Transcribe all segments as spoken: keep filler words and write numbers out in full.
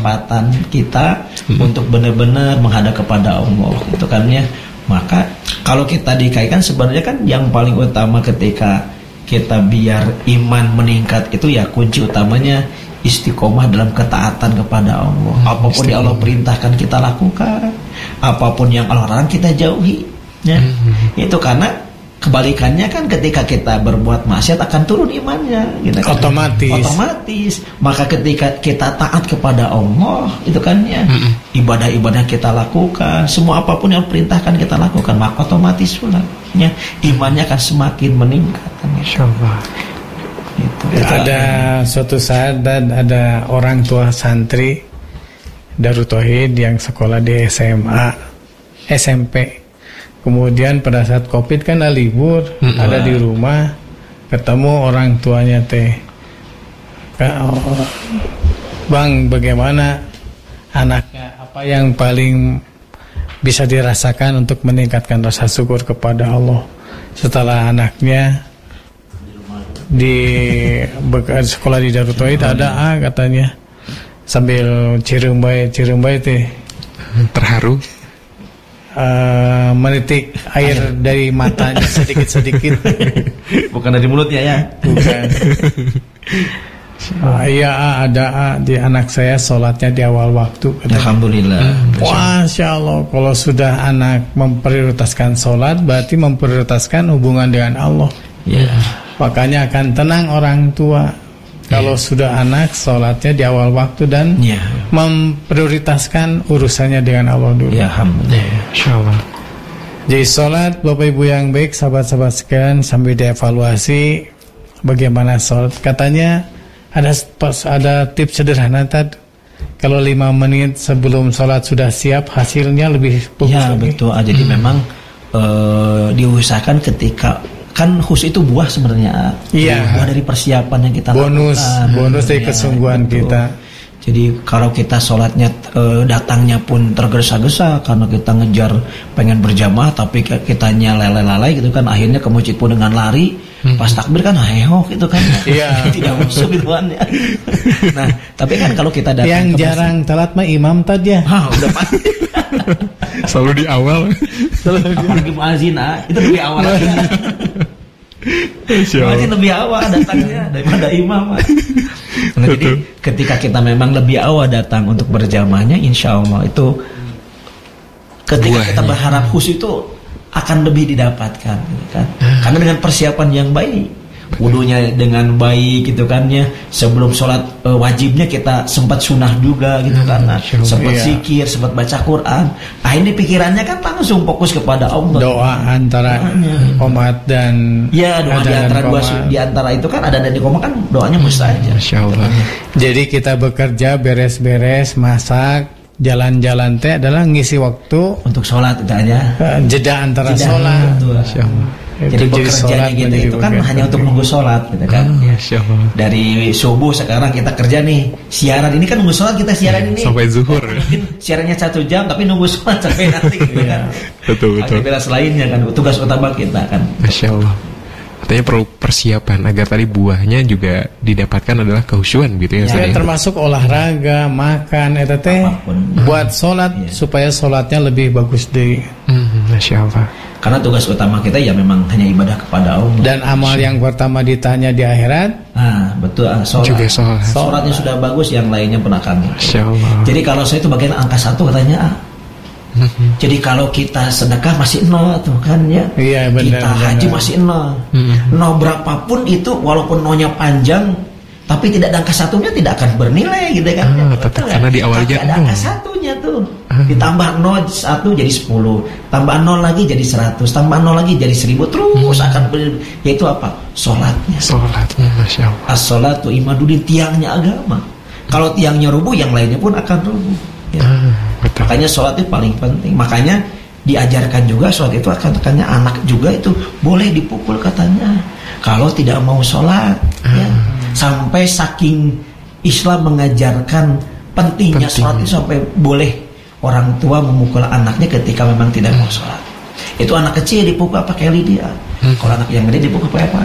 kesempatan kita hmm. untuk benar-benar menghadap kepada Allah, itu kan ya. Maka kalau kita dikaitkan sebenarnya kan yang paling utama ketika kita biar iman meningkat itu ya kunci utamanya istiqomah dalam ketaatan kepada Allah. Apapun yang Allah perintahkan kita lakukan, apapun yang Allah larang kita jauhi. Ya. Hmm. Itu karena kebalikannya kan ketika kita berbuat maksiat akan turun imannya, gitu kan? Otomatis. Otomatis. Maka ketika kita taat kepada Allah, itu kan ya, mm-mm. ibadah-ibadah kita lakukan, semua apapun yang perintahkan kita lakukan, maka otomatis pula ya, imannya akan semakin meningkat. Insyaallah. Gitu. Ada suatu saat dan ada orang tua santri Darut Tauhid yang sekolah di S M A, S M P. Kemudian pada saat Covid kan ada libur, mm-hmm. ada di rumah, ketemu orang tuanya teh, Bang, bagaimana anaknya? Apa yang paling bisa dirasakan untuk meningkatkan rasa syukur kepada Allah setelah anaknya di sekolah di Darut Tauhid ada A katanya, sambil cirembai cirembai teh terharu. Uh, menitik air dari matanya sedikit-sedikit. Bukan dari mulutnya ya? Bukan. uh, Iya ada A, di anak saya sholatnya di awal waktu. Alhamdulillah. Masya Allah. Kalau sudah anak memprioritaskan sholat, berarti memprioritaskan hubungan dengan Allah. Ya. Makanya akan tenang orang tua kalau yeah. sudah anak sholatnya di awal waktu dan yeah. memprioritaskan urusannya dengan Allah dulu. Ya, alhamdulillah. Insyaallah. Jadi sholat, Bapak Ibu yang baik, sahabat-sahabat sekalian, sambil dievaluasi bagaimana sholat. Katanya ada ada tips sederhana tadi. Kalau lima menit sebelum sholat sudah siap, hasilnya lebih bagus. Ya betul. Jadi hmm. memang uh, diusahakan ketika kan khus itu buah sebenarnya, iya. buah dari persiapan yang kita bonus, lakukan. bonus dari ya, kesungguhan betul. kita. Jadi kalau kita sholatnya e, datangnya pun tergesa-gesa karena kita ngejar pengen berjamaah, tapi kitanya lele-lalai gitu kan, akhirnya ke masjid pun dengan lari, hmm. pas takbir kan hehok gitu kan, iya. tidak masuk gitu kan ya. Nah tapi kan kalau kita datang yang ke jarang masjid, telat mah imam tadi ya. Ah, udah pasti. Selalu di awal. Apalagi muazin ah, itu lebih awal lagi. Muazin lebih awal datangnya daripada imam. Nah, jadi ketika kita memang lebih awal datang untuk berjamaahnya, insya Allah itu ketika Buahnya. kita berharap khusus itu akan lebih didapatkan, gitu kan? Karena dengan persiapan yang baik. Wudunya dengan baik gitu kan ya, sebelum sholat e, wajibnya kita sempat sunnah juga gitu kan, nah, sempat iya. zikir, sempat baca Quran. Nah ini pikirannya kan langsung fokus kepada Allah. Doa antara qomat dan ya doa di antara dua di antara itu kan ada dan di qomat kan doanya mustajab. Masya Allah. Jadi kita bekerja beres-beres masak jalan-jalan teh adalah ngisi waktu untuk sholat itu aja. Jeda antara jeda sholat. Masya Allah. Jadi bekerjanya gitu itu kan hanya untuk nunggu sholat gitu kan. Oh, ya. Dari subuh sekarang kita kerja nih, siaran ini kan nunggu sholat kita siaran ini sampai zuhur. Mungkin siarannya satu jam tapi nunggu sholat sampai nanti gitu kan. Betul betul. Aktivitas lainnya kan tugas utama kita kan. Masya Allah. Artinya perlu persiapan agar tadi buahnya juga didapatkan adalah kehusyuan gitu ya. Ya, termasuk olahraga, makan, eta teh buat sholat ya. Supaya sholatnya lebih bagus deh. Hmm, Masya Allah. Karena tugas utama kita ya memang hanya ibadah kepada Allah. Dan amal yang pertama ditanya di akhirat. Ah betul, sholat. Juga sholat. Sholatnya sudah bagus, yang lainnya pun akan. Masya Allah. Jadi kalau saya itu bagian angka satu katanya ah. Mm-hmm. Jadi kalau kita sedekah masih nol tuh kan ya. Iya benar. Kita haji benar. masih nol. Mm-hmm. Nol berapapun itu walaupun nolnya panjang, tapi tidak ada angka satunya tidak akan bernilai gitu kan. Ah, ya, betul, karena di awalnya ada angka satunya tuh. Ah. Ditambah nol satu jadi sepuluh, tambah nol lagi jadi seratus, tambah nol lagi jadi seribu, terus mm-hmm. akan ber, yaitu apa? Sholatnya. Sholatnya, Masya Allah. As-sholatu imadudin, tiangnya agama. Kalau tiangnya rubuh, yang lainnya pun akan rubuh. Ya. Ah. Betul. Makanya sholat itu paling penting. Makanya diajarkan juga sholat itu akan katanya anak juga itu boleh dipukul katanya kalau tidak mau sholat. Hmm. Ya. Sampai saking Islam mengajarkan pentingnya Penting. sholat itu sampai boleh orang tua memukul anaknya ketika memang tidak mau sholat. Itu anak kecil dipukul pakai lidia. Hmm. Kalau anak yang gede dipukul pakai apa?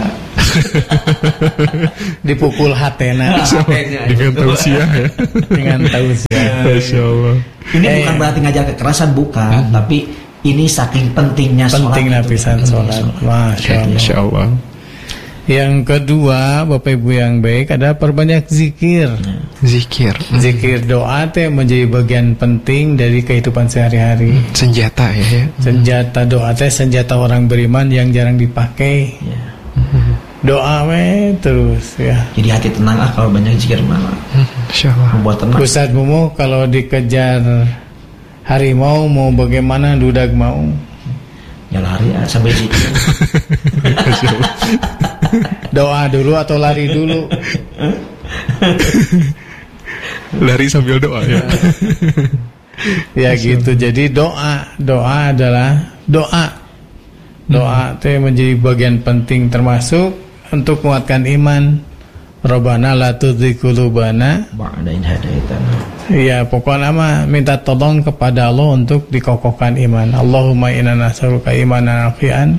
Dipukul hatena. Dengan tausiah ya. Dengan tausiah. Masya Allah. Ini Eh, bukan berarti ngajar kekerasan, bukan, Hmm. tapi ini saking pentingnya sholat. Penting itu, lapisan pentingnya sholat. Masya Allah. Masya Allah. Yang kedua, Bapak Ibu yang baik, ada perbanyak zikir. Zikir. Zikir doa teh menjadi bagian penting dari kehidupan sehari-hari. Senjata ya, ya. Senjata doa teh senjata orang beriman yang jarang dipakai. Ya. Doa we terus ya. Jadi hati tenang ah kalau banyak zikir malah. Masya Allah. Membuat tenang. Ustadz Mumu kalau dikejar harimau mau bagaimana dudag mau? Ya lari ah, sampai zikir. Doa dulu atau lari dulu? Lari sambil doa ya. Ya gitu. Jadi doa, doa adalah doa. Doa itu menjadi bagian penting termasuk untuk menguatkan iman. Rabbana la tuzigh qulubana Ba'da in hadaitana. Ya pokoknya mah minta tolong kepada Allah untuk dikokohkan iman. Allahumma inna nas'aluka imanan nafi'an,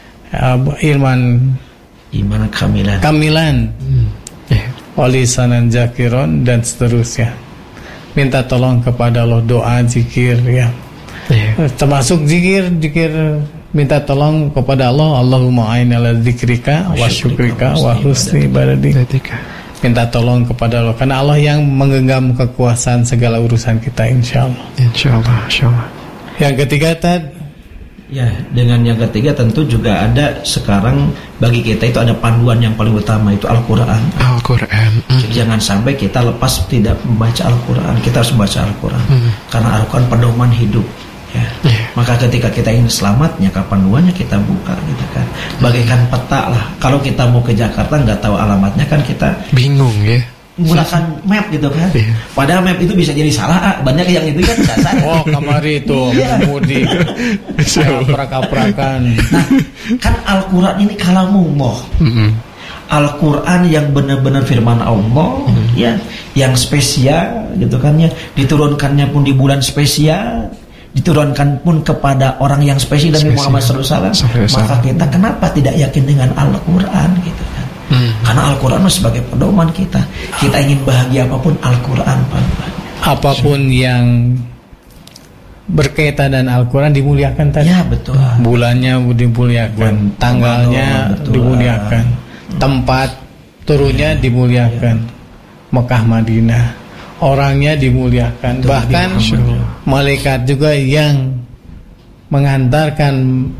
iman Iman kamilan. kamilan, Ya. walisanan zakiron dan seterusnya. Minta tolong kepada Allah, doa, zikir ya. Ya. Termasuk zikir, zikir minta tolong kepada Allah. Allahumma a'inna ala dzikrika wa syukrika wa husni ibadatik. Ketika. Minta tolong kepada Allah karena Allah yang menggenggam kekuasaan segala urusan kita insyaallah. Insyaallah, insyaallah. Yang ketiga tadi Ya, dengan yang ketiga tentu juga ada sekarang bagi kita itu ada panduan yang paling utama, itu Al-Quran. Al-Quran. Jadi jangan sampai kita lepas tidak membaca Al-Quran. Kita harus membaca Al-Quran Hmm. karena Al-Quran pedoman hidup ya. Yeah. Maka ketika kita ingin selamatnya, kapan panduannya kita buka gitu kan. Bagaikan peta lah. Kalau kita mau ke Jakarta nggak tahu alamatnya kan kita Bingung ya. menggunakan map gitu kan. Iya. Padahal map itu bisa jadi salah. ah. Banyak yang itu kan dasar. oh kamari itu Iya. mudik aprak-aprakan. Nah, kan Al-Quran ini kalamullah. Mm-mm. Al-Quran yang benar-benar firman Allah, ya, yang spesial gitu kan ya, diturunkannya pun di bulan spesial, diturunkan pun kepada orang yang spesial Nabi Spesial. Muhammad shallallahu alaihi wasallam. Sallallahu alaihi Maka wasallam. kita kenapa tidak yakin dengan Al-Quran gitu kan? Hmm. Karena Al-Quran sebagai pedoman kita. Kita ingin bahagia apapun, Al-Quran panduan. Apapun yang berkaitan dan Al-Quran dimuliakan tadi. Ya betul. Bulannya dimuliakan, Bulan tanggalnya Ramadan, betul. dimuliakan, tempat turunnya dimuliakan, Mekah Madinah, orangnya dimuliakan, Betul, bahkan Alhamdulillah. malaikat juga yang mengantarkan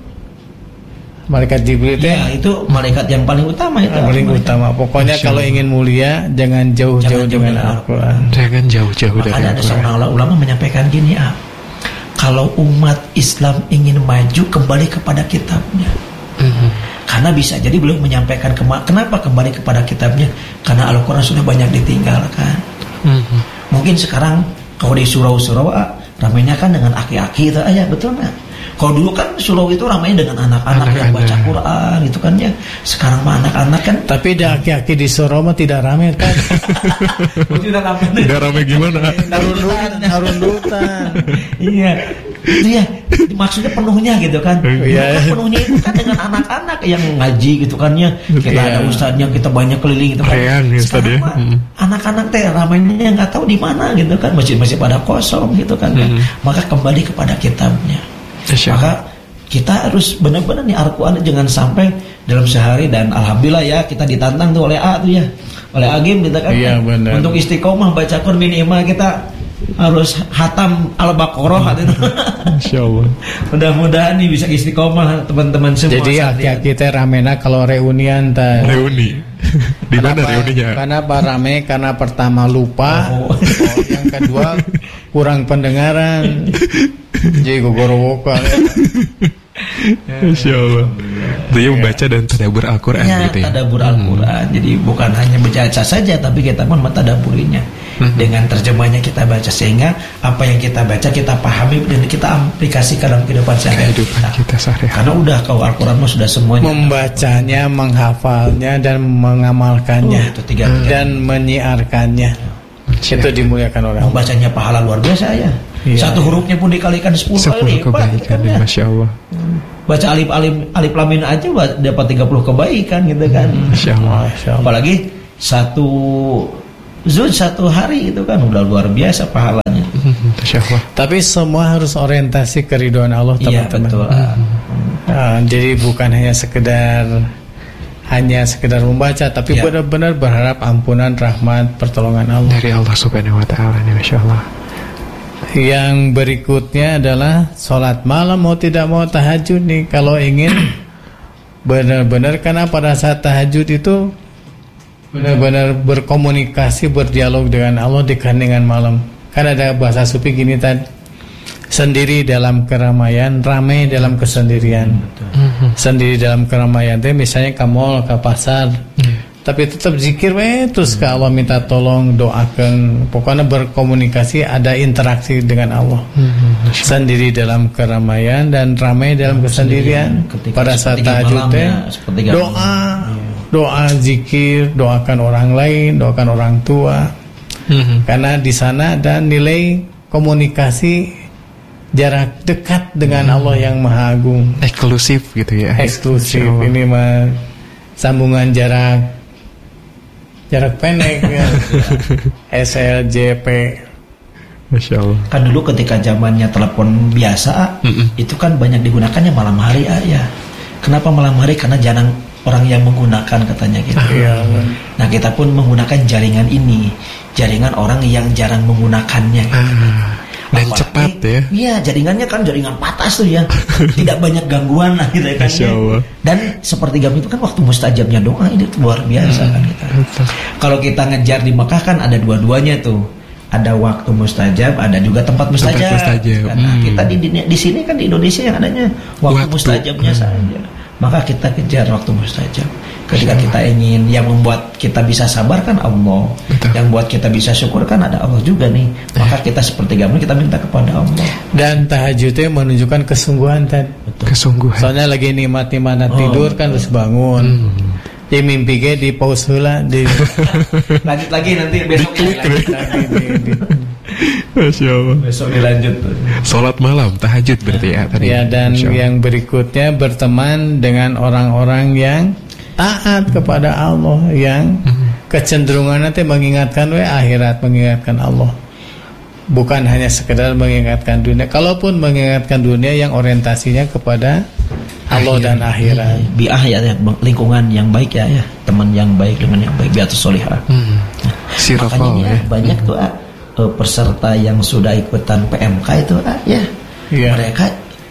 malaikat Jibril teh Ya itu malaikat yang paling utama itu. yang paling Malaikat. utama. Pokoknya Masya kalau Allah. ingin mulia jangan jauh-jauh Jangan jauh dengan dari Al-Quran. Jangan jauh-jauh dari Makanya ada Al-Quran. seorang ulama menyampaikan gini, ah, kalau umat Islam ingin maju kembali kepada kitabnya. Mhm. Karena bisa jadi beliau menyampaikan kema- kenapa kembali kepada kitabnya, karena Al-Quran sudah banyak ditinggalkan. Mhm. Mungkin sekarang kalau di surau-surau ah, ramainya kan dengan aki-aki itu aja, betul nggak? Kalau dulu kan surau itu ramainya dengan anak-anak yang baca Anak-anak. Quran gitu kan ya. Sekarang mah anak-anak kan Tapi di aki-aki di Soro mah tidak ramai kan? sudah ramai. Tidak ramai gimana? Harundutan, harundutan. Iya, itu ya maksudnya penuhnya gitu kan. Iya. Dulu kan penuhnya itu kan dengan anak-anak yang ngaji gitu kan ya. Kita Iya. ada ustadznya, kita banyak keliling gitu kan. Reang ya, Ustadz, Sekarang ya. mah Mm. anak-anak teh ramainya nggak tahu di mana gitu kan, masjid-masjid pada kosong gitu kan. kan. Mm. Maka kembali kepada kitabnya. Masya Allah. Maka kita harus benar-benar nih Al-Quran jangan sampai dalam sehari, dan alhamdulillah ya kita ditantang tuh oleh A tuh ya, oleh Agim kita kan. Iya, benar. Untuk istiqomah baca Quran minimal kita harus hatam Al-Baqarah gitu. Masya Allah. Mudah-mudahan nih bisa istiqomah teman-teman semua. Jadi aki-aki teh ramena kalau reunian teh. Reuni. Di mana Kenapa- reuninya? Kenapa rame? Karena pertama lupa, Oh. oh, yang kedua kurang pendengaran. Jadi gogoro wokal. Masya Allah. Dia membaca dan tadabbur Al-Quran Ya, gitu ya. tadabbur Al-Quran. Jadi bukan hanya baca saja, tapi kita pun mentadaburinya. Hmm. Dengan terjemahnya kita baca, sehingga apa yang kita baca kita pahami dan kita aplikasikan dalam kehidupan sehari-hari Kehidupan kita. kita sehari-hari. Karena udah kalau Al-Quran mah sudah semuanya. Membacanya, menghafalnya dan mengamalkannya Oh, itu tiga- tiga. dan menyiarkannya. Itu dimuliakan oleh Allah. Membacanya pahala luar biasa ya. Iya. Satu hurufnya pun dikalikan sepuluh kali Sepuluh lipat. kebaikan kan ya, ya. Masya Allah. baca alif alif alif lam mim aja dapat tiga puluh kebaikan gitu kan. Insyaallah. Apalagi satu zul satu hari itu kan udah luar biasa pahalanya. Insyaallah. Tapi semua harus orientasi keridhaan Allah, Iya teman-teman. betul. Nah, jadi bukan hanya sekedar hanya sekedar membaca, tapi Ya. benar-benar berharap ampunan, rahmat, pertolongan Allah. Dari Allah Subhanahu wa taala nih, masyaallah. Yang berikutnya adalah sholat malam, mau tidak mau tahajud nih. Kalau ingin benar-benar, karena pada saat tahajud itu benar-benar berkomunikasi, berdialog dengan Allah di keheningan malam. Kan ada bahasa sufi gini tadi, sendiri dalam keramaian, ramai dalam kesendirian. Mm-hmm. Sendiri dalam keramaian itu misalnya ke mall, ke pasar, mm. tapi tetap zikir we, terus ke Allah minta tolong, doakan, pokoknya berkomunikasi, ada interaksi dengan Allah. Mm-hmm. Sendiri dalam keramaian dan ramai dalam kesendirian. Ketika Pada saat sepertiga tahajud malam teh, ya, sepertiga doa, malam. doa zikir, doakan orang lain, doakan orang tua. Mm-hmm. Karena di sana ada nilai komunikasi jarak dekat dengan Allah yang Maha Agung, Eksklusif gitu ya. eksklusif. Insyaallah. Ini mah sambungan jarak jarak pendek ya. S L J P. Masya Allah. Kan dulu ketika zamannya telepon biasa, Mm-mm. itu kan banyak digunakannya malam hari ya. Kenapa malam hari? Karena jarang orang yang menggunakan katanya gitu. Iya. Nah kita pun menggunakan jaringan ini, jaringan orang yang jarang menggunakannya. Ah, dan Apalagi, cepat ya. Iya, jaringannya kan jaringan patas tuh ya. Tidak banyak gangguan lah gitu kan. Masya Allah. Dan sepertiga itu kan waktu mustajabnya doa, ini tuh luar biasa kan kita. Betul. Kalau kita ngejar di Mekah kan ada dua-duanya tuh. Ada waktu mustajab, ada juga tempat mustajab. Tempat mustajab. Kan? Nah, Hmm. kita di, di di sini kan di Indonesia yang adanya waktu, Waktu. mustajabnya Hmm. saja. Maka kita kejar waktu mustajab. Ketika kita ingin, yang membuat kita bisa sabar kan Allah. Betul. Yang buat kita bisa syukur kan ada Allah juga nih. Maka kita sepertiga menit kita minta kepada Allah. Dan tahajudnya menunjukkan kesungguhan tadi. Kesungguhan. Soalnya lagi nikmat-nikmat Oh, tidur kan terus bangun. Hmm. Di mimpi ge di pause heula di Lanjut lagi nanti besok lagi, lagi, di- di- Masya Allah. besok dilanjut. Sholat malam, tahajud berarti ya tadi. Ya, dan Masya Allah. yang berikutnya berteman dengan orang-orang yang taat kepada Allah, yang kecenderungan nanti mengingatkan we akhirat, mengingatkan Allah. Bukan hanya sekedar mengingatkan dunia. Kalaupun mengingatkan dunia yang orientasinya kepada Allah dan akhirat. Biah ya, ya, lingkungan yang baik ya, ya. Teman yang baik, teman yang baik, biatus solihah. Hmm. Sirafal Makanya ya. banyak tuh ah, eh, peserta yang sudah ikutan P M K itu ah, ya. Iya. Mereka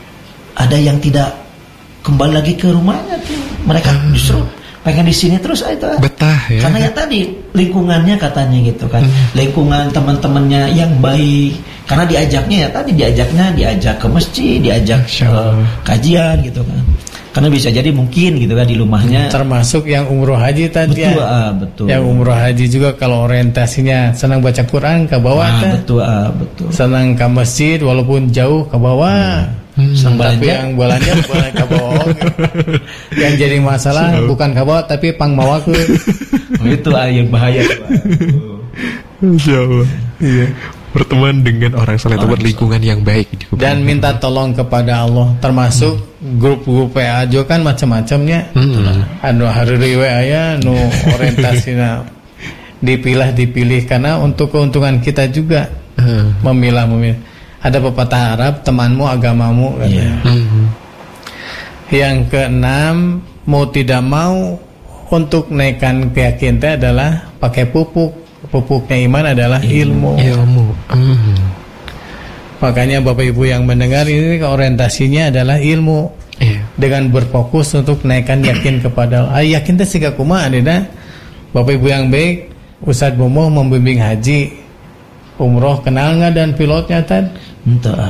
ada yang tidak kembali lagi ke rumahnya tuh. Mereka justru pengen di sini terus ah, itu ah. Betah ya. Karena ya tadi lingkungannya katanya gitu kan, lingkungan teman-temannya yang baik. Karena diajaknya ya tadi diajaknya diajak ke masjid, diajak Masya ke Allah. kajian gitu kan. Karena bisa jadi mungkin gitu kan di rumahnya. Termasuk yang umroh haji tadi Betul, ya. ah, betul. Yang umroh haji juga kalau orientasinya senang baca Quran ke bawah Ah, teh. betul, ah, betul. Senang ke masjid walaupun jauh ke bawah. Hmm. Senang Tapi belanja. yang belanja bukan ke bawah. Yang jadi masalah bukan ke bawah tapi pang bawa ke. Oh, itu ah, yang bahaya tuh. ah. Masya Allah. Iya. Berteman dengan orang saleh atau Orang berlingkungan yang baik juga. Dan minta tolong kepada Allah. Termasuk grup-grup W A juga kan macam-macamnya. Hmm. Anu hari W A ya nu orientasina dipilah dipilih karena untuk keuntungan kita juga. Hmm. Memilah memilih. Ada pepatah Arab, temanmu agamamu katanya. Iya. Hmm. Yang keenam, mau tidak mau untuk naikkan keyakinan itu adalah pakai pupuk. Pupuknya iman adalah ilmu. Ilmu. Hmm. Makanya Bapak Ibu yang mendengar ini orientasinya adalah ilmu. Iya. Dengan berfokus untuk naikkan yakin kepada Allah. Ah, yakin itu siga kumaha adina. Bapak Ibu yang baik, Ustadz Bomo membimbing haji, umroh, kenal nggak dan pilotnya Tad? Entah.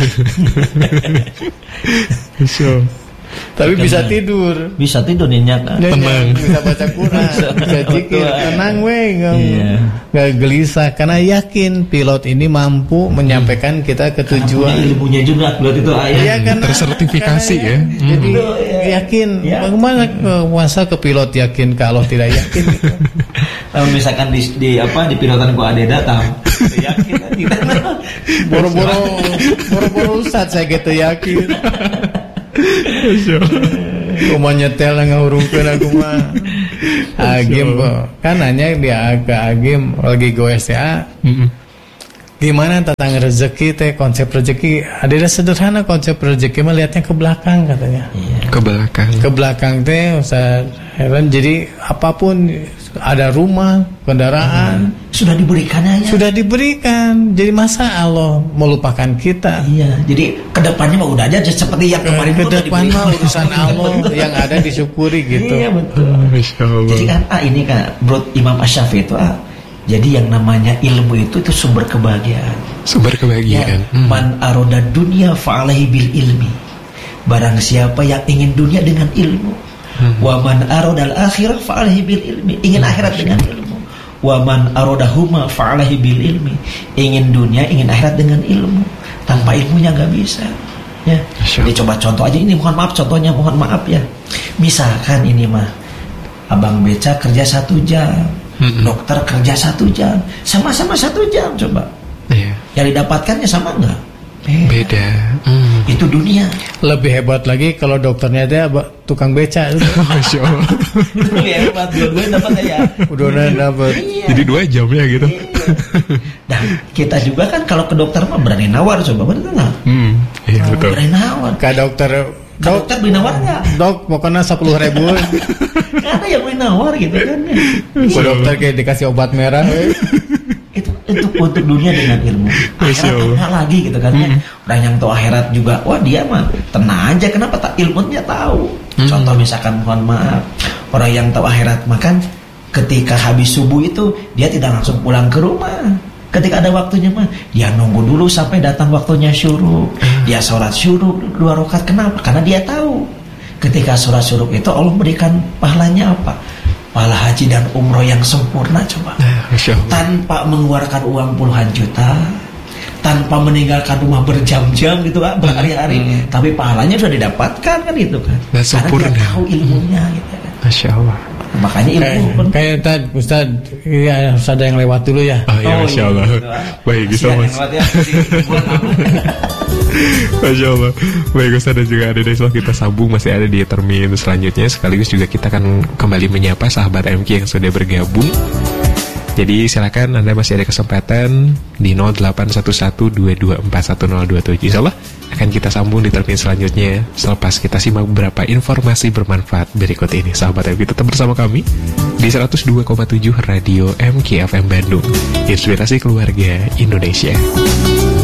Masya Allah. Tapi bisa tidur. Bisa tidur nyenyak. ah. Ya, Tenang. ya, bisa baca Quran, bisa zikir, tenang weh, nggak Iya. nggak gelisah karena yakin pilot ini mampu menyampaikan kita ke Punya tujuan. ilmunya juga pilot itu ayah. Iya, karena- Tersertifikasi karena ya. Jadi Hmm. yakin. Ya. Bagaimana ke- masa ke pilot yakin kalau tidak yakin? Eh, misalkan di, di apa di pilotan gua ada datang. Yakin kan kita. Boro-boro, boro-boro Ustadz saya gitu yakin. Cuma nyetel ngahurungkeun aku mah. Agim kan nanya dia ke Agim lagi goes ya. Gimana tentang rezeki teh, konsep rezeki? Ada sederhana konsep rezeki mah lihatnya ke belakang katanya. Iya. Ke belakang. Ke belakang teh Ustaz Heran, jadi apapun ada rumah, kendaraan hmm. sudah diberikannya ya. Sudah diberikan. Jadi masa Allah melupakan kita? Iya. Jadi kedepannya mah udah aja seperti yang kemarin. Kedepan mah urusan Allah yang ada disyukuri gitu. Iya betul. Jadi kan ah ini kan Bro Imam Asy-Syafi'i itu ah. Jadi yang namanya ilmu itu itu sumber kebahagiaan. Sumber kebahagiaan. Ya, hmm. Man aroda dunia fa'alaihi bil ilmi. Barang siapa yang ingin dunia dengan ilmu. Hmm. Wa man aroda al-akhirah fa'alaihi bil ilmi. Ingin hmm. akhirat dengan ilmu. Wa man aroda huma fa'alaihi bil ilmi. Ingin dunia, ingin akhirat dengan ilmu. Tanpa ilmunya enggak bisa. Ya. Jadi coba contoh aja ini, mohon maaf contohnya, mohon maaf ya. Misalkan ini mah Abang Beca kerja satu jam. Mm-mm. Dokter kerja satu jam, sama-sama satu jam coba. Yeah. Yang didapatkannya sama enggak? Beda. Beda. Mm. Itu dunia. Lebih hebat lagi kalau dokternya dia tukang beca. Masya Allah. Lebih hebat, dua-duanya dapat ya. Udah dapat. Iya. Jadi dua jam ya gitu. Iya. Dan kita juga kan kalau ke dokter mah berani nawar coba, benar nggak? Hmm. Iya oh, betul. Berani nawar. Ke dokter. Ke dokter beli nawar nggak? Dok, pokoknya sepuluh ribu. Ada yang beli nawar gitu kan? Ke dokter kayak dikasih obat merah. itu untuk untuk dunia dengan ilmu. Akhirat apa lagi gitu kan? Hmm. Orang yang tahu akhirat juga, wah dia mah tenang aja. Kenapa tak ilmunya tahu? Hmm. Contoh misalkan mohon maaf, orang yang tahu akhirat makan ketika habis subuh itu dia tidak langsung pulang ke rumah. Ketika ada waktunya mah dia nunggu dulu sampai datang waktunya syuruk. Dia sholat syuruk dua rakaat. Kenapa? Karena dia tahu ketika sholat syuruk itu Allah berikan pahalanya apa? Pahala haji dan umroh yang sempurna coba. Tanpa mengeluarkan uang puluhan juta, tanpa meninggalkan rumah berjam-jam gitu kan, berhari-hari, hmm. tapi pahalanya sudah didapatkan kan itu kan. Dan sempurna. Karena dia tahu ilmunya gitu kan. Masya Allah. Makanya ilmu kayak, kayak tadi Ustaz, ya harus ada yang lewat dulu ya. Oh iya, Masya Allah. Oh, iya. Baik, bisa mas. Ya, Masya Allah. Baik Ustaz, dan juga ada Deswa, kita sambung masih ada di termin selanjutnya. Sekaligus juga kita akan kembali menyapa sahabat M K yang sudah bergabung. Jadi silakan Anda masih ada kesempatan di nol delapan satu satu dua dua empat satu nol dua tujuh. Insyaallah akan kita sambung di termin selanjutnya selepas kita simak beberapa informasi bermanfaat berikut ini. Sahabat M K tetap bersama kami di seratus dua koma tujuh Radio M K F M Bandung. Inspirasi keluarga Indonesia.